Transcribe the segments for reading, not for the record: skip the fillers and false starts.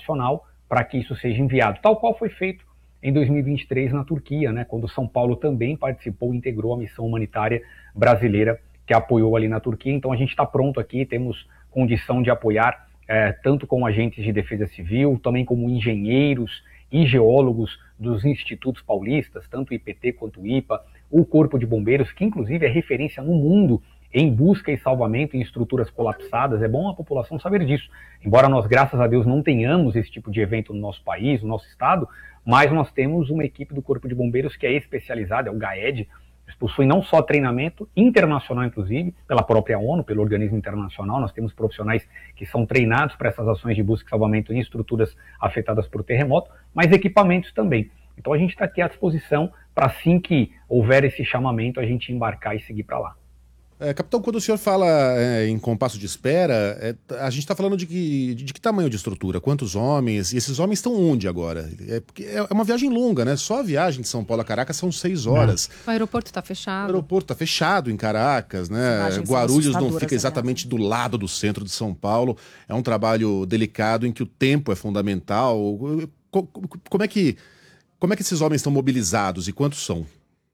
internacional para que isso seja enviado, tal qual foi feito em 2023 na Turquia, né, quando São Paulo também participou e integrou a missão humanitária brasileira que apoiou ali na Turquia. Então a gente está pronto aqui, temos condição de apoiar tanto com agentes de defesa civil, também como engenheiros e geólogos dos institutos paulistas, tanto o IPT quanto o IPA, o Corpo de Bombeiros, que inclusive é referência no mundo em busca e salvamento em estruturas colapsadas. É bom a população saber disso. Embora nós, graças a Deus, não tenhamos esse tipo de evento no nosso país, no nosso estado, mas nós temos uma equipe do Corpo de Bombeiros que é especializada, é o GAED. Eles possuem não só treinamento internacional, inclusive, pela própria ONU, pelo organismo internacional. Nós temos profissionais que são treinados para essas ações de busca e salvamento em estruturas afetadas por terremoto, mas equipamentos também. Então a gente está aqui à disposição para, assim que houver esse chamamento, a gente embarcar e seguir para lá. Capitão, quando o senhor fala em compasso de espera, a gente está falando de que tamanho de estrutura? Quantos homens? E esses homens estão onde agora? Porque é uma viagem longa, né? Só a viagem de São Paulo a Caracas são 6 horas. O aeroporto está fechado. O aeroporto está fechado em Caracas, né? Guarulhos não fica exatamente do lado do centro de São Paulo. É um trabalho delicado em que o tempo é fundamental. Como é que esses homens estão mobilizados e quantos são?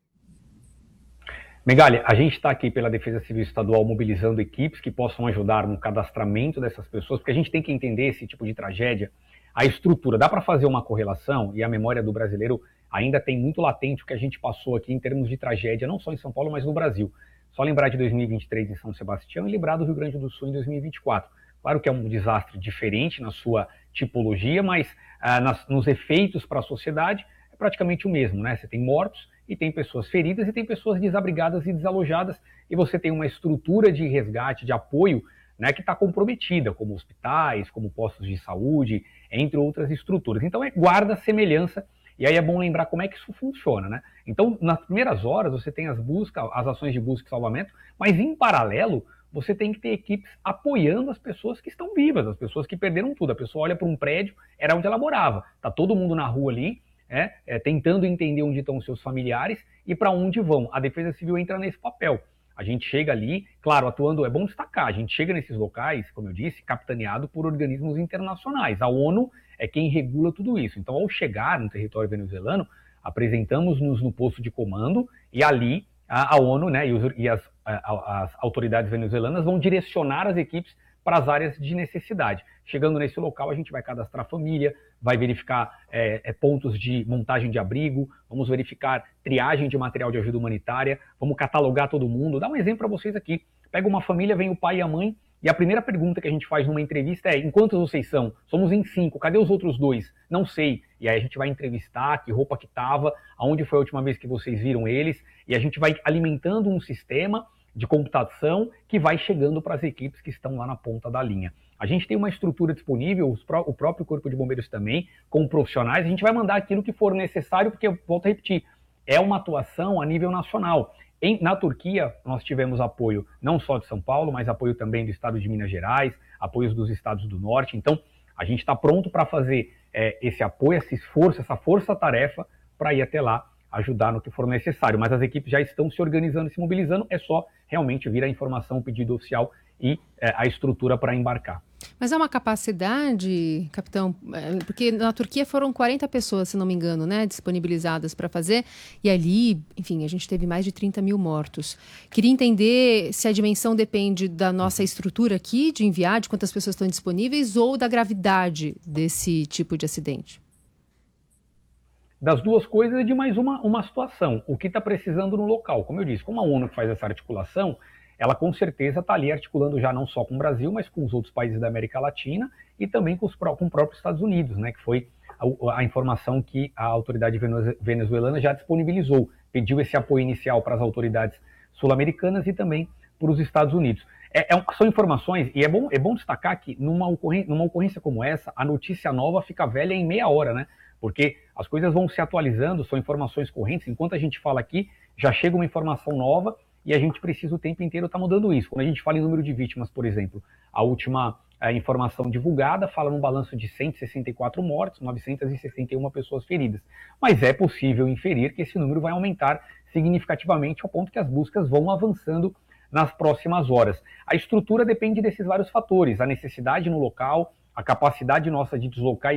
Megali, a gente está aqui pela Defesa Civil Estadual mobilizando equipes que possam ajudar no cadastramento dessas pessoas, porque a gente tem que entender esse tipo de tragédia, a estrutura. Dá para fazer uma correlação, e a memória do brasileiro ainda tem muito latente o que a gente passou aqui em termos de tragédia, não só em São Paulo, mas no Brasil. Só lembrar de 2023 em São Sebastião e lembrar do Rio Grande do Sul em 2024. Claro que é um desastre diferente na sua tipologia, mas nos efeitos para a sociedade é praticamente o mesmo, né? Você tem mortos, e tem pessoas feridas e tem pessoas desabrigadas e desalojadas, e você tem uma estrutura de resgate, de apoio, né, que está comprometida, como hospitais, como postos de saúde, entre outras estruturas. Então guarda semelhança, e aí é bom lembrar como é que isso funciona, né? Então, nas primeiras horas, você tem as ações de busca e salvamento, mas em paralelo, você tem que ter equipes apoiando as pessoas que estão vivas, as pessoas que perderam tudo. A pessoa olha para um prédio, era onde ela morava, está todo mundo na rua ali, tentando entender onde estão os seus familiares e para onde vão. A Defesa Civil entra nesse papel. A gente chega ali, claro, atuando, é bom destacar, a gente chega nesses locais, como eu disse, capitaneado por organismos internacionais. A ONU é quem regula tudo isso. Então, ao chegar no território venezuelano, apresentamos-nos no posto de comando e ali a ONU, né, e as autoridades venezuelanas vão direcionar as equipes para as áreas de necessidade. Chegando nesse local, a gente vai cadastrar a família, vai verificar pontos de montagem de abrigo, vamos verificar triagem de material de ajuda humanitária, vamos catalogar todo mundo. Dá um exemplo para vocês aqui. Pega uma família, vem o pai e a mãe, e a primeira pergunta que a gente faz numa entrevista é: em quantos vocês são? Somos em 5, cadê os outros 2? Não sei. E aí a gente vai entrevistar, que roupa que estava, aonde foi a última vez que vocês viram eles, e a gente vai alimentando um sistema de computação que vai chegando para as equipes que estão lá na ponta da linha. A gente tem uma estrutura disponível, o próprio Corpo de Bombeiros também, com profissionais. A gente vai mandar aquilo que for necessário, porque, volto a repetir, é uma atuação a nível nacional. Na Turquia, nós tivemos apoio não só de São Paulo, mas apoio também do estado de Minas Gerais, apoios dos estados do norte. Então, a gente está pronto para fazer esse apoio, esse esforço, essa força-tarefa para ir até lá, ajudar no que for necessário. Mas as equipes já estão se organizando e se mobilizando, é só realmente vir a informação, o pedido oficial e a estrutura para embarcar. Mas é uma capacidade, capitão, porque na Turquia foram 40 pessoas, se não me engano, né, disponibilizadas para fazer, e ali, enfim, a gente teve mais de 30 mil mortos. Queria entender se a dimensão depende da nossa estrutura aqui, de enviar, de quantas pessoas estão disponíveis, ou da gravidade desse tipo de acidente. Das duas coisas e de mais uma situação. O que está precisando no local. Como eu disse, como a ONU faz essa articulação, ela com certeza está ali articulando já não só com o Brasil, mas com os outros países da América Latina e também com o próprio Estados Unidos, né, que foi a informação que a autoridade venezuelana já disponibilizou. Pediu esse apoio inicial para as autoridades sul-americanas e também para os Estados Unidos. São informações, e é bom destacar que numa ocorrência como essa, a notícia nova fica velha em meia hora, né? Porque as coisas vão se atualizando, são informações correntes. Enquanto a gente fala aqui, já chega uma informação nova e a gente precisa o tempo inteiro estar mudando isso. Quando a gente fala em número de vítimas, por exemplo, a última informação divulgada fala num balanço de 164 mortes, 961 pessoas feridas. Mas é possível inferir que esse número vai aumentar significativamente ao ponto que as buscas vão avançando nas próximas horas. A estrutura depende desses vários fatores, a necessidade no local, a capacidade nossa de deslocar